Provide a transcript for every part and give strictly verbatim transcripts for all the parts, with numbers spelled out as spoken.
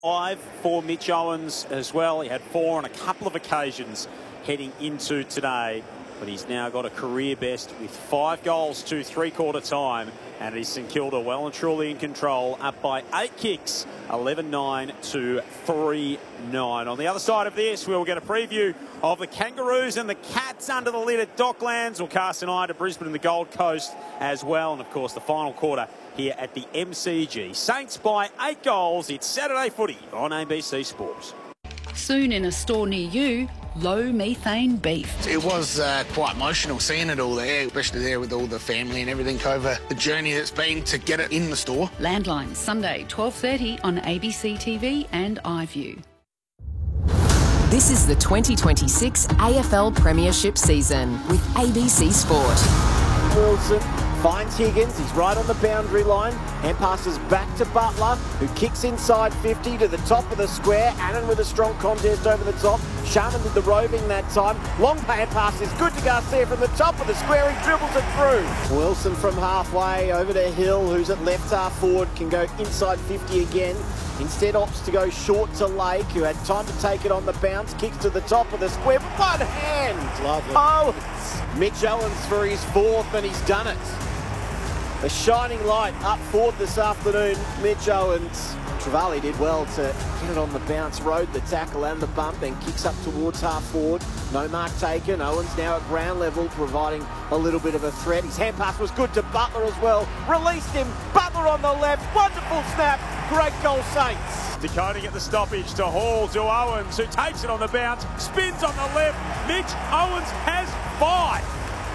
Five for Mitch Owens as well. He had four on a couple of occasions heading into today, but he's now got a career best with five goals to three-quarter time, and it is St Kilda well and truly in control, up by eight kicks, eleven nine to three nine. On the other side of this, we'll get a preview of the Kangaroos and the Cats under the lid at Docklands. We'll cast an eye to Brisbane and the Gold Coast as well, and of course the final quarter here at the M C G. Saints by eight goals. It's Saturday footy on A B C Sport. Soon in a store near you, low methane beef. It was uh, quite emotional seeing it all there, especially there with all the family and everything over the journey that's been to get it in the store. Landline, Sunday, twelve thirty on A B C T V and iView. This is the twenty twenty-six A F L Premiership season with A B C Sport. Wilson finds Higgins, he's right on the boundary line, and passes back to Butler, who kicks inside fifty to the top of the square. Annan with a strong contest over the top. Sharman did the roving that time. Long hand pass is good to Garcia from the top of the square. He dribbles it through. Wilson from halfway over to Hill, who's at left half forward, can go inside fifty again. Instead opts to go short to Lake, who had time to take it on the bounce. Kicks to the top of the square with one hand. Lovely. Owens. Mitch Owens for his fourth, and he's done it. A shining light up forward this afternoon, Mitch Owens. Trevally did well to get it on the bounce, rode the tackle and the bump, then kicks up towards half forward. No mark taken. Owens now at ground level, providing a little bit of a threat. His hand pass was good to Butler as well. Released him. Butler on the left. Wonderful snap. Great goal, Saints. Decoding at the stoppage to Hall to Owens, who takes it on the bounce, spins on the left. Mitch Owens has five.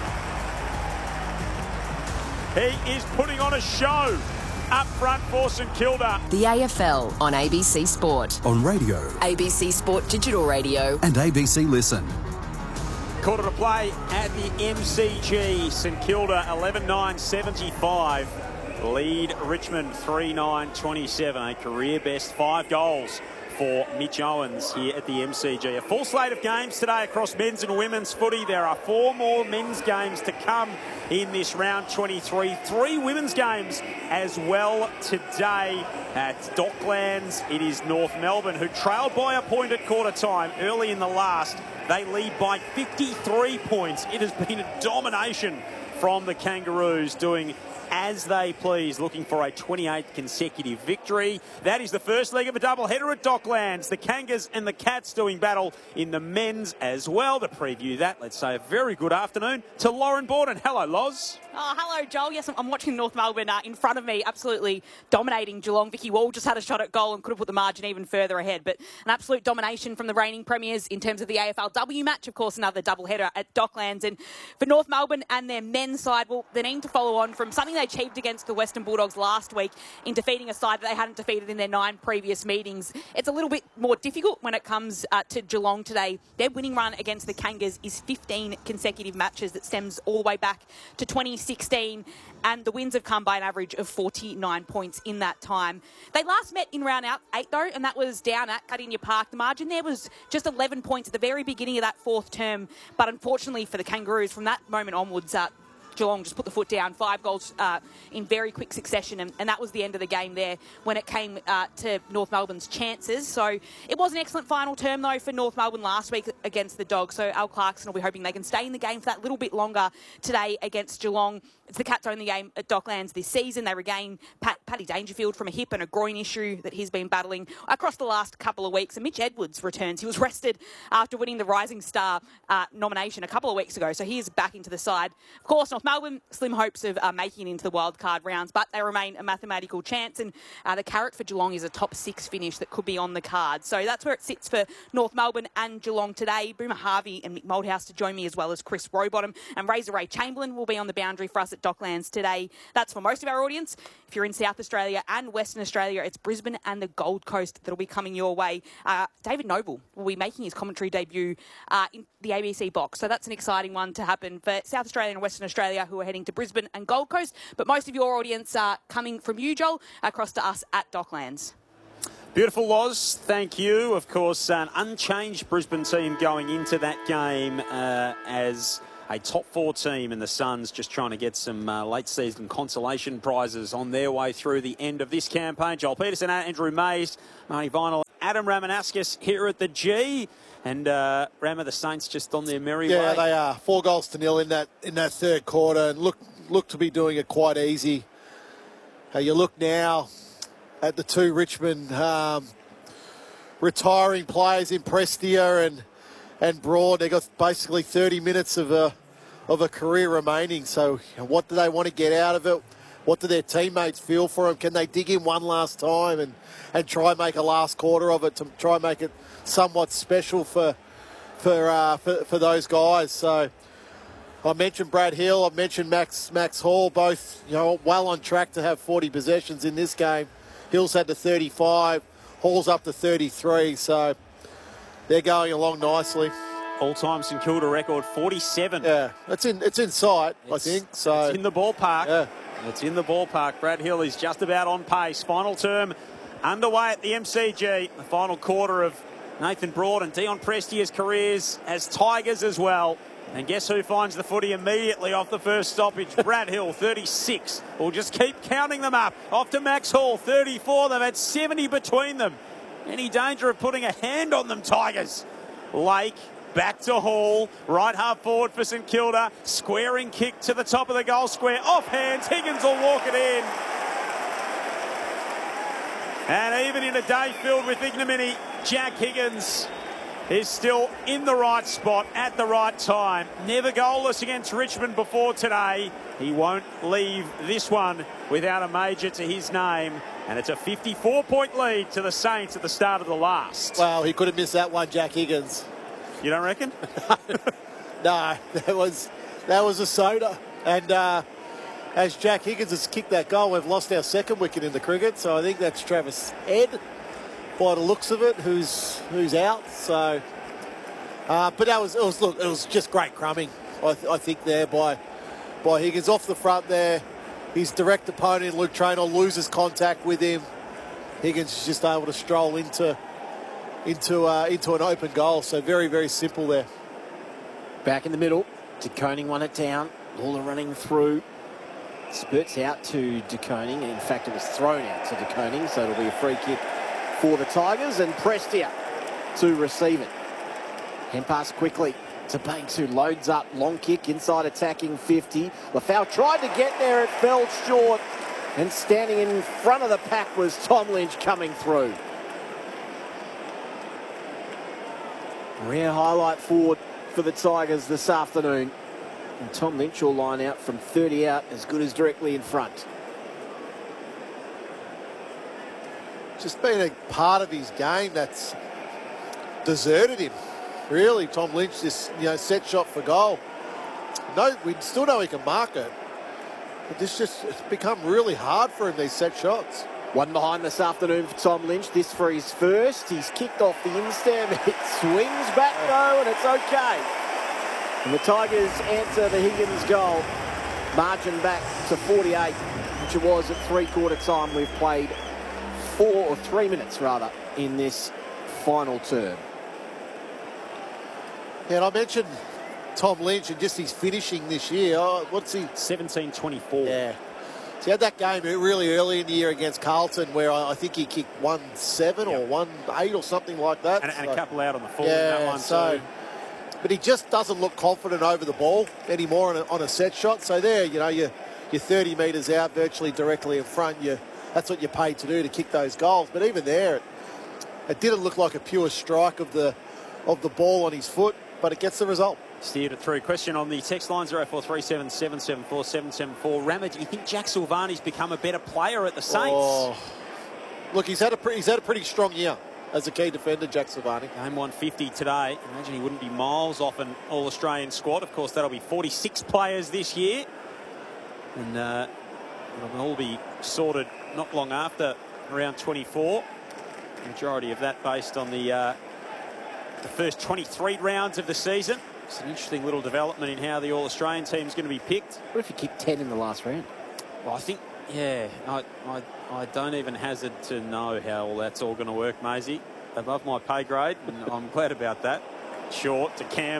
He is putting on a show up front for St Kilda. The A F L on A B C Sport. On radio. A B C Sport Digital Radio. And A B C Listen. Quarter to play at the M C G. St Kilda eleven nine seventy-five. Lead Richmond three nine twenty-seven. A career best five goals for Mitch Owens here at the M C G. A full slate of games today across men's and women's footy. There are four more men's games to come in this round twenty-three. Three women's games as well today at Docklands. It is North Melbourne, who trailed by a point at quarter time early in the last. They lead by fifty-three points. It has been a domination from the Kangaroos, doing as they please, looking for a twenty-eighth consecutive victory. That is the first leg of a doubleheader at Docklands. The Kangas and the Cats doing battle in the men's as well. To preview that, let's say a very good afternoon to Lauren Borden. Hello, Loz. Oh, hello, Joel. Yes, I'm watching North Melbourne uh, in front of me, absolutely dominating Geelong. Vicky Wall just had a shot at goal and could have put the margin even further ahead. But an absolute domination from the reigning premiers in terms of the A F L W match. Of course, another doubleheader at Docklands. And for North Melbourne and their men's side, well, they're needing to follow on from something they achieved against the Western Bulldogs last week in defeating a side that they hadn't defeated in their nine previous meetings. It's a little bit more difficult when it comes uh, to Geelong today. Their winning run against the Kangas is fifteen consecutive matches that stems all the way back to twenty sixteen, and the wins have come by an average of forty-nine points in that time. They last met in round out eight, though, and that was down at Kardinia Park. The margin there was just eleven points at the very beginning of that fourth term, but unfortunately for the Kangaroos, from that moment onwards, uh, Geelong just put the foot down, five goals uh, in very quick succession, and, and that was the end of the game there when it came uh, to North Melbourne's chances. So it was an excellent final term, though, for North Melbourne last week against the Dogs. So Al Clarkson will be hoping they can stay in the game for that little bit longer today against Geelong. It's the Cats' only game at Docklands this season. They regain Pat, Paddy Dangerfield from a hip and a groin issue that he's been battling across the last couple of weeks. And Mitch Edwards returns. He was rested after winning the Rising Star uh, nomination a couple of weeks ago, so he is back into the side. Of course, North Melbourne, slim hopes of uh, making it into the wildcard rounds, but they remain a mathematical chance, and uh, the carrot for Geelong is a top six finish that could be on the card. So that's where it sits for North Melbourne and Geelong today. Boomer Harvey and Mick Moldhouse to join me, as well as Chris Rowbottom, and Razor Ray Chamberlain will be on the boundary for us at Docklands today. That's for most of our audience. If you're in South Australia and Western Australia, it's Brisbane and the Gold Coast that'll be coming your way. Uh, David Noble will be making his commentary debut uh, in the A B C box, so that's an exciting one to happen for South Australia and Western Australia, who are heading to Brisbane and Gold Coast. But most of your audience are coming from you, Joel, across to us at Docklands. Beautiful, Loz. Thank you. Of course, an unchanged Brisbane team going into that game uh, as a top four team, and the Suns just trying to get some uh, late season consolation prizes on their way through the end of this campaign. Joel Peterson, Andrew Mays, Marty Vinyl, Adam Ramanauskas here at the G. And uh, Rama, the Saints just on their merry yeah, way. Yeah, they are. Four goals to nil in that in that third quarter, and look look to be doing it quite easy. Uh, you look now at the two Richmond um, retiring players in Prestia and and Broad. They got basically thirty minutes of a of a career remaining. So, you know, what do they want to get out of it? What do their teammates feel for them? Can they dig in one last time and, and try and make a last quarter of it to try and make it somewhat special for for uh, for, for those guys? So I mentioned Brad Hill, I mentioned Max Max Hall, both you know well on track to have forty possessions in this game. Hill's had to thirty-five, Hall's up to thirty-three, so they're going along nicely. All-time St Kilda record forty-seven. Yeah, it's in it's in sight, it's, I think. So it's in the ballpark. Yeah. It's in the ballpark. Brad Hill is just about on pace. Final term underway at the M C G. The final quarter of Nathan Broad and Dion Prestia's careers as Tigers as well. And guess who finds the footy immediately off the first stoppage? Brad Hill, thirty-six. We'll just keep counting them up. Off to Max Hall, thirty-four. They've had seventy between them. Any danger of putting a hand on them, Tigers? Lake. Back to Hall, right half forward for St Kilda, squaring kick to the top of the goal square, off hands, Higgins will walk it in. And even in a day filled with ignominy, Jack Higgins is still in the right spot at the right time. Never goalless against Richmond before today. He won't leave this one without a major to his name. And it's a fifty-four point lead to the Saints at the start of the last. Well, he could have missed that one, Jack Higgins. You don't reckon? No, that was that was a soda. And uh, as Jack Higgins has kicked that goal, we've lost our second wicket in the cricket. So I think that's Travis Head, by the looks of it, who's who's out. So, uh, but that was it was look, it was just great crumbing. I, th- I think there by by Higgins off the front there. His direct opponent, Luke Traynor, loses contact with him. Higgins is just able to stroll into. into uh, into an open goal. So very, very simple there. Back in the middle. De Koning won it down. Lawler running through. Spurts out to De Koning. And in fact, it was thrown out to De Koning. So it'll be a free kick for the Tigers. And Prestia to receive it. Hand pass quickly to Banks, who loads up. Long kick inside attacking fifty. Lafau tried to get there. It fell short. And standing in front of the pack was Tom Lynch coming through. Rare highlight forward for the Tigers this afternoon. And Tom Lynch will line out from thirty out, as good as directly in front. Just been a part of his game that's deserted him. Really, Tom Lynch, this you know set shot for goal. No, we still know he can mark it, but this just it's become really hard for him, these set shots. One behind this afternoon for Tom Lynch. This for his first. He's kicked off the instep. It swings back though, and it's okay. And the Tigers answer the Higgins goal. Margin back to forty-eight, which it was at three-quarter time. We've played four or three minutes rather in this final term. Yeah, and I mentioned Tom Lynch and just his finishing this year. Oh, what's he? seventeen twenty-four. Yeah. So he had that game really early in the year against Carlton where I think he kicked one seven yep. or one eight or something like that. And, and so, a couple out on the full yeah, in that one. So, too. But he just doesn't look confident over the ball anymore on a, on a set shot. So there, you know, you're, you're thirty metres out, virtually directly in front. You, that's what you're paid to do, to kick those goals. But even there, it, it didn't look like a pure strike of the of the ball on his foot, but it gets the result. Steered it through. Question on the text line, zero four three seven, seven seven four, seven seven four. Rammer, do you think Jack Silvani's become a better player at the Saints? Oh, look, he's had a pre- he's had a pretty strong year as a key defender, Jack Silvani. Game one fifty today. Imagine he wouldn't be miles off an All-Australian squad. Of course, that'll be forty-six players this year. And uh, it'll all be sorted not long after round twenty-four. Majority of that based on the, uh, the first twenty-three rounds of the season. It's an interesting little development in how the All-Australian team's going to be picked. What if you kicked ten in the last round? Well, I think, yeah, I, I, I don't even hazard to know how all that's all going to work, Maisie. Above my pay grade, and I'm glad about that. Short to Campbell.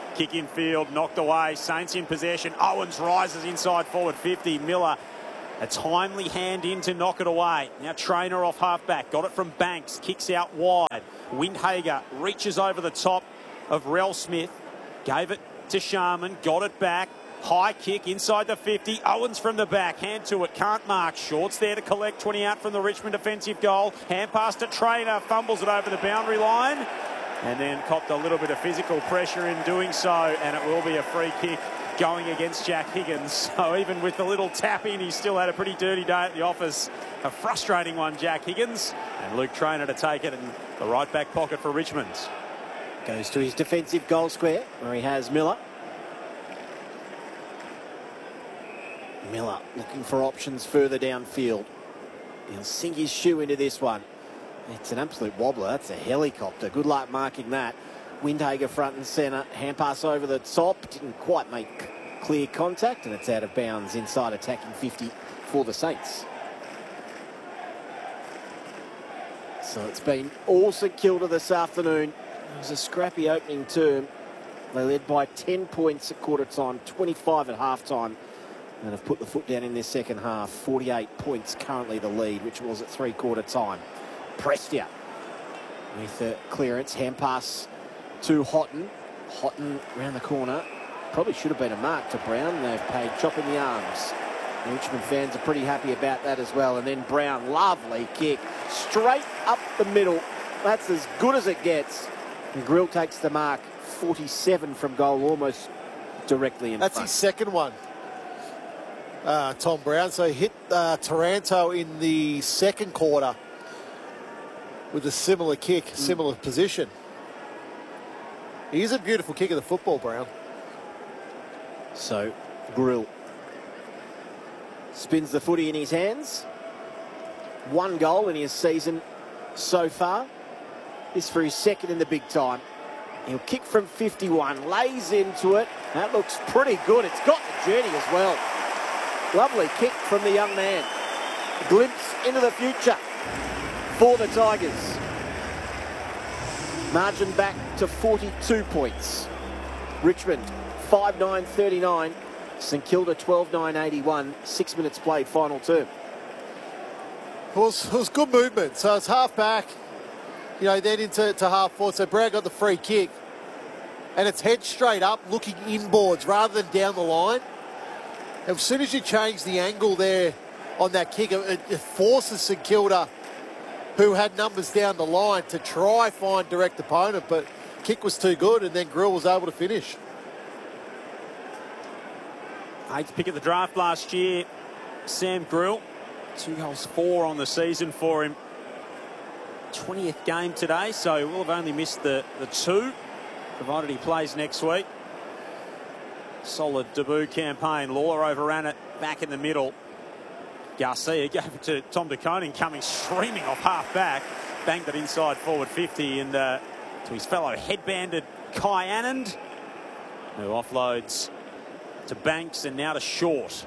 Kick in field, knocked away. Saints in possession. Owens rises inside forward fifty. Miller, a timely hand in to knock it away. Now Trainer off halfback. Got it from Banks. Kicks out wide. Windhager reaches over the top of Rel Smith. Gave it to Sharman. Got it back. High kick inside the fifty. Owens from the back. Hand to it. Can't mark. Short's there to collect. twenty out from the Richmond defensive goal. Hand pass to Trainer. Fumbles it over the boundary line. And then copped a little bit of physical pressure in doing so. And it will be a free kick going against Jack Higgins. So even with the little tap in, he still had a pretty dirty day at the office. A frustrating one, Jack Higgins. And Luke Trainer to take it in the right back pocket for Richmond. Goes to his defensive goal square where he has Miller. Miller looking for options further downfield. He'll sink his shoe into this one. It's an absolute wobbler. That's a helicopter. Good luck marking that. Windhager front and centre. Hand pass over the top. Didn't quite make clear contact, and it's out of bounds inside attacking fifty for the Saints. So it's been all St Kilda this afternoon. It was a scrappy opening term. They led by ten points at quarter time, twenty-five at half time, and have put the foot down in their second half. forty-eight points currently the lead, which was at three quarter time. Prestia with a clearance, hand pass to Houghton. Houghton round the corner. Probably should have been a mark to Brown. They've paid chop in the arms. The Richmond fans are pretty happy about that as well. And then Brown, lovely kick, straight up the middle. That's as good as it gets. And Grill takes the mark, forty-seven from goal, almost directly in That's front. his second one, uh, Tom Brown. So he hit uh, Taranto in the second quarter with a similar kick, mm. similar position. He is a beautiful kick of the football, Brown. So Grill spins the footy in his hands. One goal in his season so far. This for his second in the big time. He'll kick from fifty-one, lays into it. That looks pretty good. It's got the journey as well. Lovely kick from the young man. A glimpse into the future for the Tigers. Margin back to forty-two points. Richmond five nine thirty-nine. St Kilda twelve nine eighty-one. Six minutes played, final term. It was, it was good movement. So it's half back, you know, then into to half forward. So Brown got the free kick. And it's head straight up, looking inboards rather than down the line. And as soon as you change the angle there on that kick, it, it forces St Kilda, who had numbers down the line, to try find direct opponent. But kick was too good, and then Grill was able to finish. Eighth pick of the draft last year, Sam Grill. Two goals, four on the season for him. twentieth game today, so we'll have only missed the, the two, provided he plays next week. Solid debut campaign. Lawler overran it back in the middle. Garcia gave it to Tom De Koning, coming streaming off half back. Banged it inside forward fifty, and uh, to his fellow headbanded Kai Anand, who offloads to Banks and now to Short.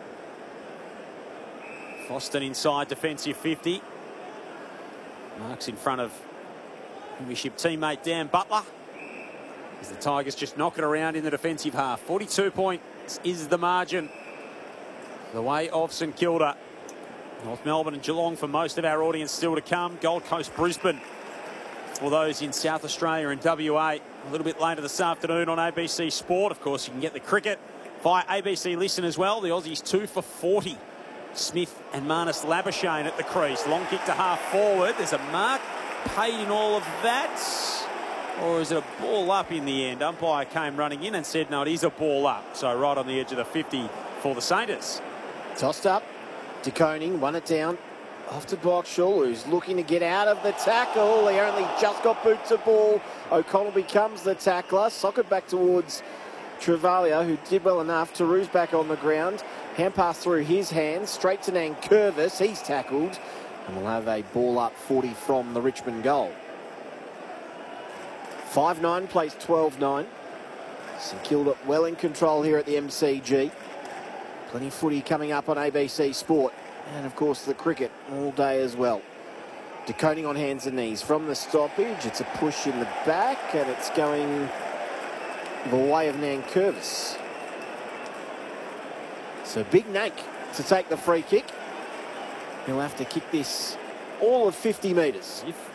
Foston inside defensive fifty. Marks in front of Premiership teammate Dan Butler, as the Tigers just knock it around in the defensive half. forty-two points is the margin the way of St Kilda. North Melbourne and Geelong for most of our audience still to come. Gold Coast, Brisbane for those in South Australia and W A a little bit later this afternoon on A B C Sport. Of course, you can get the cricket via A B C Listen as well. The Aussies two for forty. Smith and Marnus Labuschagne at the crease. Long kick to half forward. There's a mark paid in all of that. Or is it a ball up in the end? Umpire came running in and said, no, it is a ball up. So right on the edge of the fifty for the Saints. Tossed up. De Koning won it down. Off to Boxall, who's looking to get out of the tackle. He only just got boots of ball. O'Connell becomes the tackler. Socket back towards Travalia, who did well enough. Taru's back on the ground. Hand pass through his hands, straight to Nankervis. He's tackled. And we'll have a ball up forty from the Richmond goal. five nine plays twelve nine. St Kilda well in control here at the M C G. Plenty of footy coming up on A B C Sport. And, of course, the cricket all day as well. De Koning on hands and knees from the stoppage. It's a push in the back, and it's going the way of Nankervis. So Big Nank to take the free kick. He'll have to kick this all of fifty metres. If